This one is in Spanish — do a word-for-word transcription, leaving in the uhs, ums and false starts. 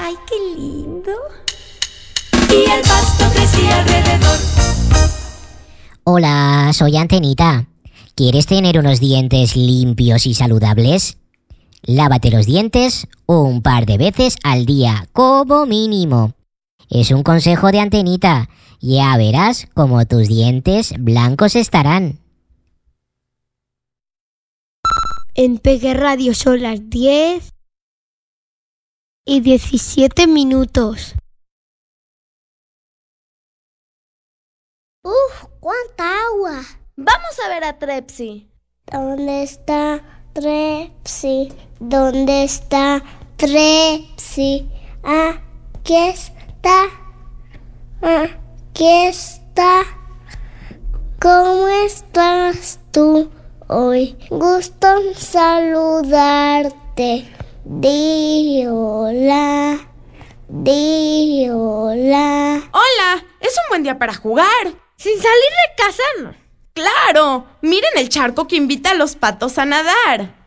¡Ay, qué lindo! Y el pasto crecía alrededor. Hola, soy Antenita. ¿Quieres tener unos dientes limpios y saludables? Lávate los dientes un par de veces al día, como mínimo. Es un consejo de Antenita. Ya verás cómo tus dientes blancos estarán. En Peque Radio son las diez y diecisiete minutos. ¡Uf! ¡Cuánta agua! Vamos a ver a Trepsi. ¿Dónde está Trepsi? ¿Dónde está Trepsi? Aquí está. Aquí está. ¿Cómo estás tú hoy? Gusto en saludarte. Di hola. Di hola. ¡Hola! Es un buen día para jugar. ¿Sin salir de casa? No. ¡Claro! Miren el charco que invita a los patos a nadar.